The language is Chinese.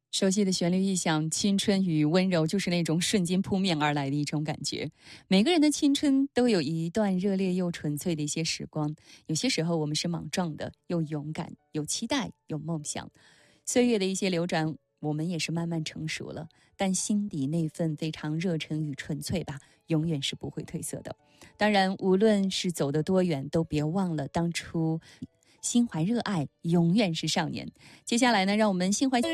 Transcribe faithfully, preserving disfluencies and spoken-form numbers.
熟悉的旋律一响，青春与温柔就是那种瞬间扑面而来的一种感觉。每个人的青春都有一段热烈又纯粹的一些时光，有些时候我们是莽撞的，又勇敢，有期待，有梦想。岁月的一些流转，我们也是慢慢成熟了，但心底那份非常热忱与纯粹吧，永远是不会褪色的。当然，无论是走得多远，都别忘了当初心怀热爱，永远是少年。接下来呢，让我们心怀